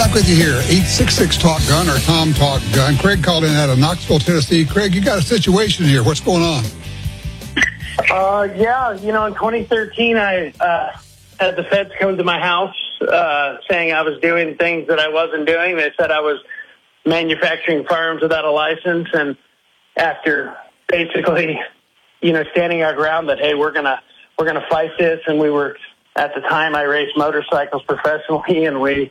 Back with you here, 866-TALK-GUN or Tom Talk Gun. Craig called in out of Knoxville, Tennessee. Craig, you got a situation here. What's going on? In 2013, I had the feds come to my house saying I was doing things that I wasn't doing. They said I was manufacturing firearms without a license. And after basically, standing our ground that, hey, we're gonna fight this, and we were, at the time, I raced motorcycles professionally, and we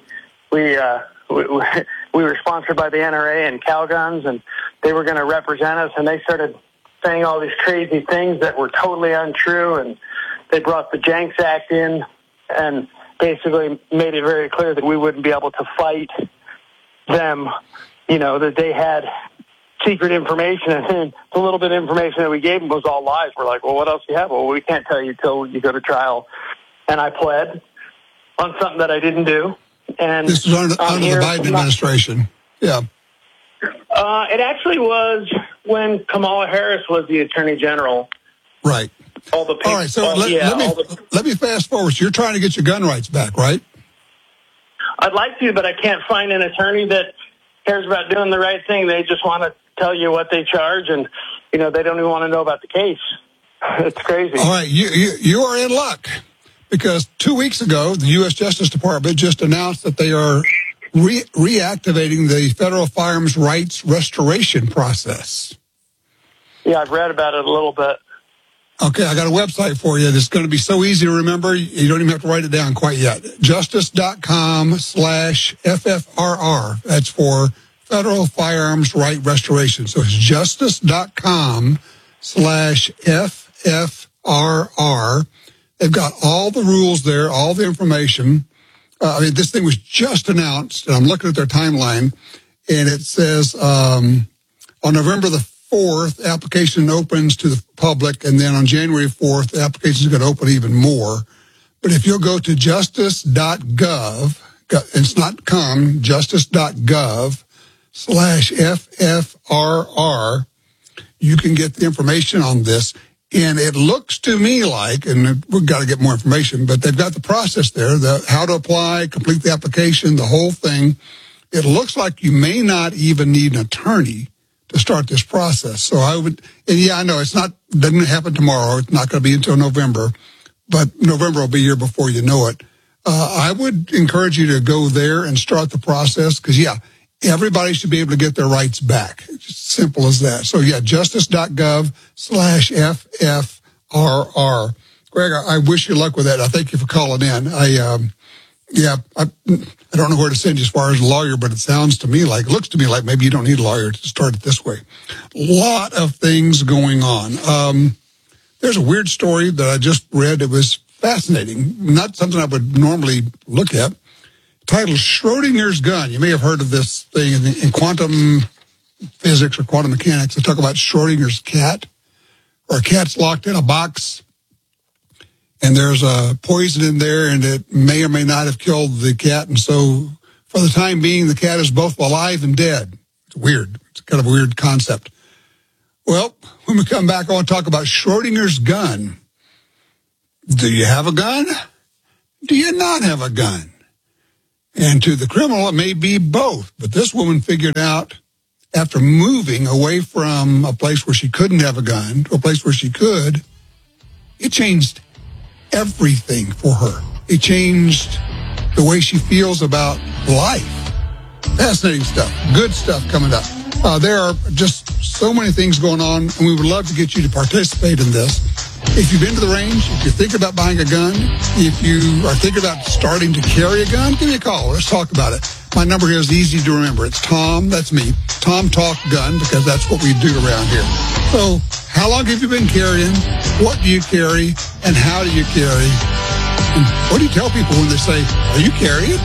were sponsored by the NRA and Calguns, and they were going to represent us, and they started saying all these crazy things that were totally untrue, and they brought the Jenks Act in and basically made it very clear that we wouldn't be able to fight them, that they had secret information, and then the little bit of information that we gave them was all lies. We're like, well, what else do you have? Well, we can't tell you till you go to trial. And I pled on something that I didn't do. And this is under the Biden administration. Yeah. It actually was when Kamala Harris was the Attorney General. Right. All right, so let me fast forward. So you're trying to get your gun rights back, right? I'd like to, but I can't find an attorney that cares about doing the right thing. They just want to tell you what they charge, and, they don't even want to know about the case. It's crazy. All right, you are in luck. Because 2 weeks ago, the U.S. Justice Department just announced that they are reactivating the federal firearms rights restoration process. Yeah, I've read about it a little bit. Okay, I got a website for you that's going to be so easy to remember, you don't even have to write it down quite yet. Justice.com/FFRR. That's for Federal Firearms Right Restoration. So it's justice.com/FFRR. They've got all the rules there, all the information. This thing was just announced, and I'm looking at their timeline, and it says on November the 4th, application opens to the public, and then on January 4th, the application is going to open even more. But if you'll go to justice.gov, it's not com, justice.gov/FFRR, you can get the information on this. And it looks to me like, and we've got to get more information, but they've got the process there, how to apply, complete the application, the whole thing. It looks like you may not even need an attorney to start this process. So I know doesn't happen tomorrow. It's not going to be until November, but November will be here before you know it. I would encourage you to go there and start the process because, everybody should be able to get their rights back. It's just simple as that. So, justice.gov/FFRR. Greg, I wish you luck with that. I thank you for calling in. I don't know where to send you as far as a lawyer, but it looks to me like maybe you don't need a lawyer to start it this way. A lot of things going on. There's a weird story that I just read. It was fascinating. Not something I would normally look at. Titled Schrodinger's Gun. You may have heard of this thing in quantum physics or quantum mechanics. They talk about Schrodinger's cat, or a cat's locked in a box, and there's a poison in there, and it may or may not have killed the cat. And so, for the time being, the cat is both alive and dead. It's weird. It's kind of a weird concept. Well, when we come back, I want to talk about Schrodinger's gun. Do you have a gun? Do you not have a gun? And to the criminal, it may be both. But this woman figured out, after moving away from a place where she couldn't have a gun to a place where she could, it changed everything for her. It changed the way she feels about life. Fascinating stuff. Good stuff coming up. There are just so many things going on, and we would love to get you to participate in this. If you've been to the range, if you're thinking about buying a gun, if you are thinking about starting to carry a gun, give me a call. Let's talk about it. My number here is easy to remember. It's Tom, that's me, Tom Talk Gun, because that's what we do around here. So, how long have you been carrying? What do you carry? And how do you carry? And what do you tell people when they say, are you carrying?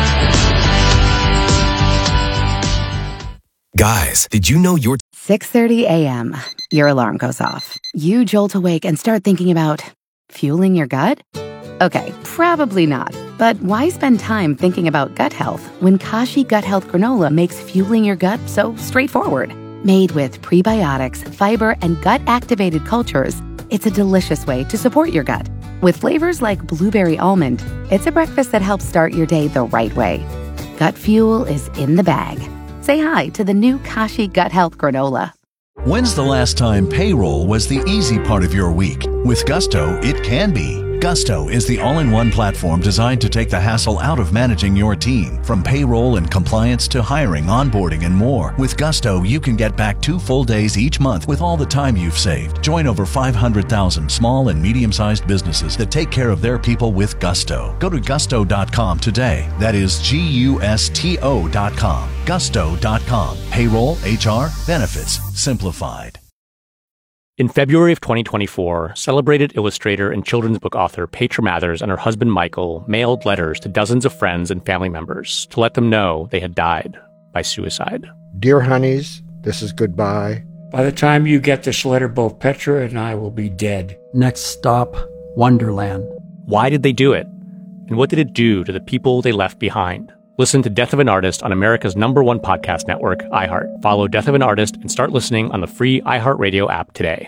Guys, did you know your 6:30 a.m. Your alarm goes off. You jolt awake and start thinking about fueling your gut? Okay, probably not. But why spend time thinking about gut health when Kashi Gut Health Granola makes fueling your gut so straightforward? Made with prebiotics, fiber, and gut-activated cultures, it's a delicious way to support your gut. With flavors like blueberry almond, it's a breakfast that helps start your day the right way. Gut fuel is in the bag. Say hi to the new Kashi Gut Health Granola. When's the last time payroll was the easy part of your week? With Gusto, it can be. Gusto is the all-in-one platform designed to take the hassle out of managing your team. From payroll and compliance to hiring, onboarding, and more. With Gusto, you can get back 2 full days each month with all the time you've saved. Join over 500,000 small and medium-sized businesses that take care of their people with Gusto. Go to gusto.com today. That is Gusto.com. Gusto.com. Payroll, HR, benefits, simplified. In February of 2024, celebrated illustrator and children's book author Petra Mathers and her husband Michael mailed letters to dozens of friends and family members to let them know they had died by suicide. Dear honeys, this is goodbye. By the time you get this letter, both Petra and I will be dead. Next stop, Wonderland. Why did they do it? And what did it do to the people they left behind? Listen to Death of an Artist on America's #1 podcast network, iHeart. Follow Death of an Artist and start listening on the free iHeartRadio app today.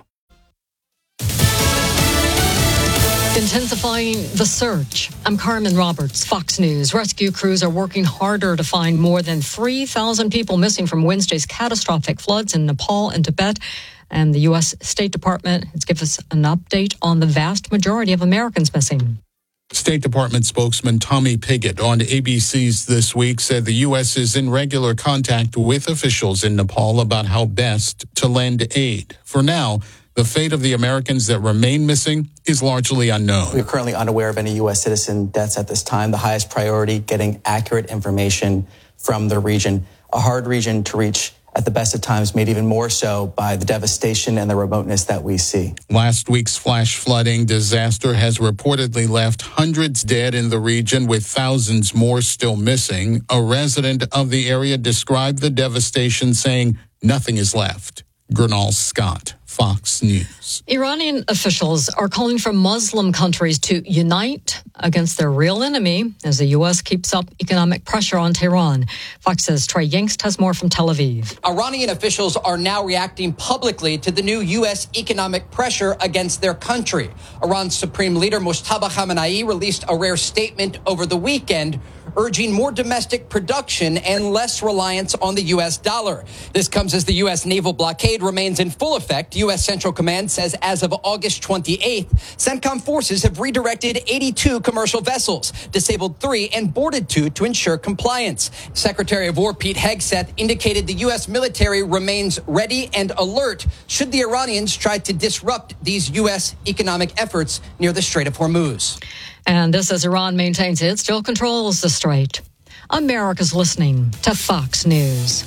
Intensifying the search. I'm Carmen Roberts, Fox News. Rescue crews are working harder to find more than 3,000 people missing from Wednesday's catastrophic floods in Nepal and Tibet. And the U.S. State Department has given us an update on the vast majority of Americans missing. State Department spokesman Tommy Pigott on ABC's This Week said the U.S. is in regular contact with officials in Nepal about how best to lend aid. For now, the fate of the Americans that remain missing is largely unknown. We're currently unaware of any U.S. citizen deaths at this time. The highest priority, getting accurate information from the region, a hard region to reach at the best of times, made even more so by the devastation and the remoteness that we see. Last week's flash flooding disaster has reportedly left hundreds dead in the region, with thousands more still missing. A resident of the area described the devastation, saying, "Nothing is left." Gernal Scott, Fox News. Iranian officials are calling for Muslim countries to unite against their real enemy as the U.S. keeps up economic pressure on Tehran. Fox's Trey Yingst has more from Tel Aviv. Iranian officials are now reacting publicly to the new U.S. economic pressure against their country. Iran's Supreme Leader Mojtaba Khamenei released a rare statement over the weekend, urging more domestic production and less reliance on the U.S. dollar. This comes as the U.S. naval blockade remains in full effect. U.S. Central Command says as of August 28th, CENTCOM forces have redirected 82 commercial vessels, disabled 3, and boarded 2 to ensure compliance. Secretary of War Pete Hegseth indicated the U.S. military remains ready and alert should the Iranians try to disrupt these U.S. economic efforts near the Strait of Hormuz. And this as Iran maintains it still controls the strait. America's listening to Fox News.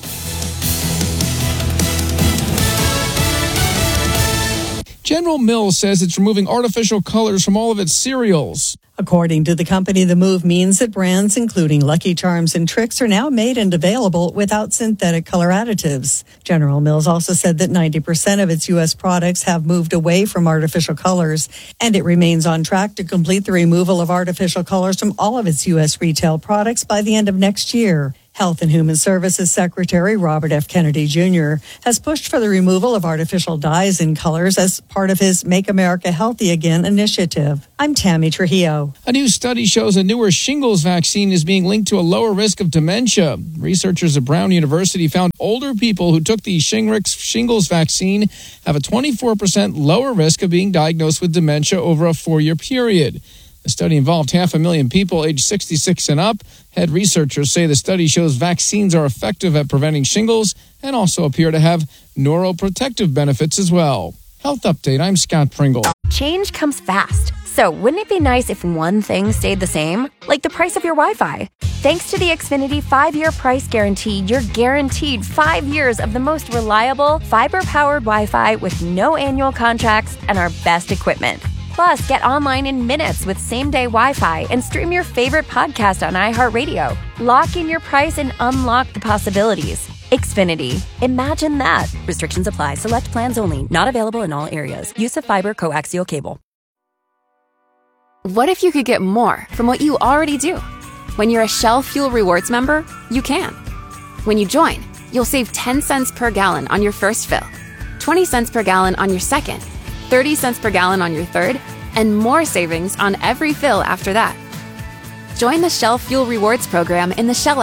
General Mills says it's removing artificial colors from all of its cereals. According to the company, the move means that brands including Lucky Charms and Trix are now made and available without synthetic color additives. General Mills also said that 90% of its U.S. products have moved away from artificial colors, and it remains on track to complete the removal of artificial colors from all of its U.S. retail products by the end of next year. Health and Human Services Secretary Robert F. Kennedy Jr. has pushed for the removal of artificial dyes and colors as part of his Make America Healthy Again initiative. I'm Tammy Trujillo. A new study shows a newer shingles vaccine is being linked to a lower risk of dementia. Researchers at Brown University found older people who took the Shingrix shingles vaccine have a 24% lower risk of being diagnosed with dementia over a 4-year period. The study involved 500,000 people aged 66 and up. Head researchers say the study shows vaccines are effective at preventing shingles and also appear to have neuroprotective benefits as well. Health Update, I'm Scott Pringle. Change comes fast. So wouldn't it be nice if one thing stayed the same? Like the price of your Wi-Fi. Thanks to the Xfinity 5-year price guarantee, you're guaranteed 5 years of the most reliable, fiber-powered Wi-Fi with no annual contracts and our best equipment. Plus, get online in minutes with same-day Wi-Fi and stream your favorite podcast on iHeartRadio. Lock in your price and unlock the possibilities. Xfinity. Imagine that. Restrictions apply. Select plans only. Not available in all areas. Use of fiber coaxial cable. What if you could get more from what you already do? When you're a Shell Fuel Rewards member, you can. When you join, you'll save 10 cents per gallon on your first fill, 20 cents per gallon on your second, 30 cents per gallon on your third, and more savings on every fill after that. Join the Shell Fuel Rewards program in the Shell app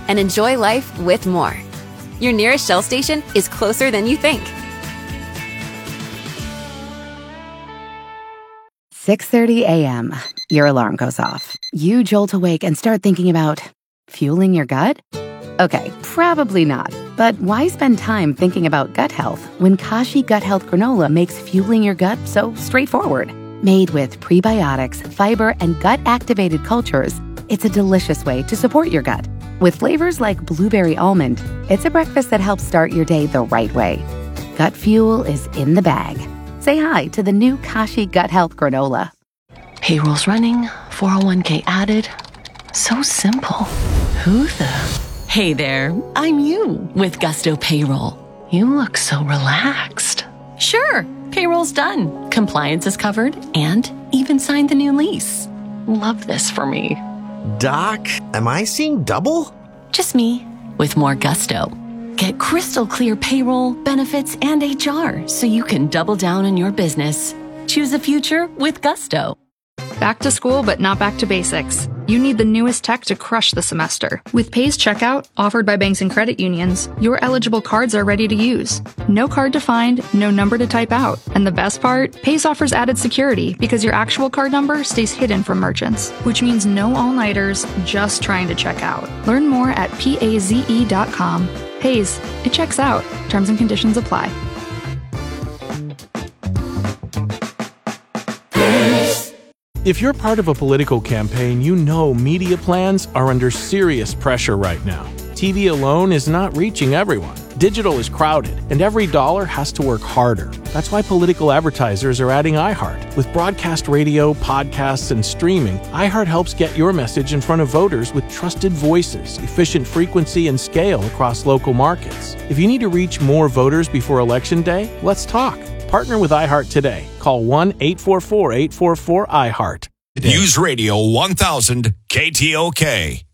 and enjoy life with more. Your nearest Shell station is closer than you think. 6:30 a.m. Your alarm goes off. You jolt awake and start thinking about fueling your gut? Okay, probably not. But why spend time thinking about gut health when Kashi Gut Health Granola makes fueling your gut so straightforward? Made with prebiotics, fiber, and gut-activated cultures, it's a delicious way to support your gut. With flavors like blueberry almond, it's a breakfast that helps start your day the right way. Gut fuel is in the bag. Say hi to the new Kashi Gut Health Granola. Payroll's running, 401k added. So simple. Who the? Hey there, I'm you with Gusto Payroll. You look so relaxed. Sure, payroll's done. Compliance is covered and even signed the new lease. Love this for me. Doc, am I seeing double? Just me, with more gusto. Get crystal clear payroll, benefits, and HR so you can double down on your business. Choose a future with Gusto. Back to school, but not back to basics. You need the newest tech to crush the semester. With Pays Checkout, offered by banks and credit unions, your eligible cards are ready to use. No card to find, no number to type out. And the best part? Pays offers added security because your actual card number stays hidden from merchants, which means no all-nighters just trying to check out. Learn more at paze.com. Pays, it checks out. Terms and conditions apply. If you're part of a political campaign, you know media plans are under serious pressure right now. TV alone is not reaching everyone. Digital is crowded, and every dollar has to work harder. That's why political advertisers are adding iHeart. With broadcast radio, podcasts, and streaming, iHeart helps get your message in front of voters with trusted voices, efficient frequency, and scale across local markets. If you need to reach more voters before Election Day, let's talk. Partner with iHeart today. Call 1-844-844-iHeart. News Radio 1000 KTOK.